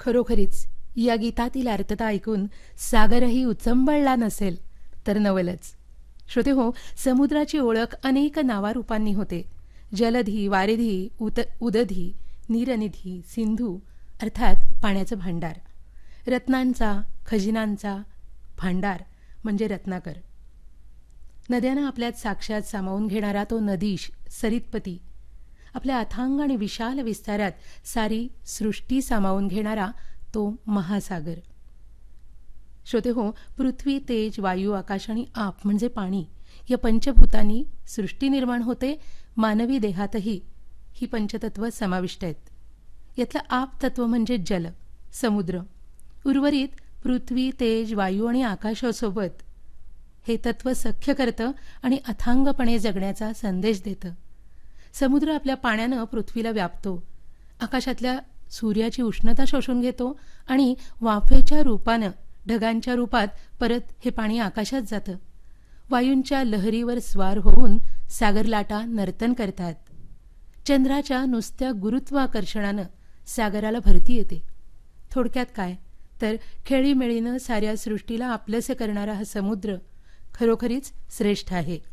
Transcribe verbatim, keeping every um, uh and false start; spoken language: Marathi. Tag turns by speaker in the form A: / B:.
A: खरोखरीच या गीतातील अर्थता ऐकून सागरही उचंबळला नसेल तर नवलच. श्रोतेहो, समुद्राची ओळख अनेक नावारूपांनी होते. जलधी, वारिधी, उत उदधी, नीरनिधी, सिंधू अर्थात पाण्याचं भांडार. रत्नांचा, खजिनांचा भांडार म्हणजे रत्नाकर. नद्यांना आपल्यात साक्षात सामावून घेणारा तो नदीश सरितपती, आपल्या अथांग आणि विशाल विस्तारात सारी सृष्टी सामावून घेणारा तो महासागर. श्रोतेहो, पृथ्वी, तेज, वायू, आकाश आणि आप म्हणजे पाणी या पंचभूतांनी सृष्टी निर्माण होते. मानवी देहातही ही पंचतत्व समाविष्ट आहेत. यातलं आप तत्व म्हणजे जल, समुद्र. उर्वरित पृथ्वी, तेज, वायू आणि आकाशासोबत हे तत्व सख्य करतं आणि अथांगपणे जगण्याचा संदेश देतं. समुद्र आपल्या पाण्यानं पृथ्वीला व्यापतो, आकाशातल्या सूर्याची उष्णता शोषून घेतो आणि वाफेच्या रूपानं ढगांच्या रूपात परत हे पाणी आकाशात जातं. वायूंच्या लहरीवर स्वार होऊन सागरलाटा नर्तन करतात. चंद्राच्या नुसत्या गुरुत्वाकर्षणानं सागराला भरती येते. थोडक्यात काय तर खेळीमेळीनं साऱ्या सृष्टीला आपलंसं करणारा हा समुद्र खरोखरीच श्रेष्ठ आहे.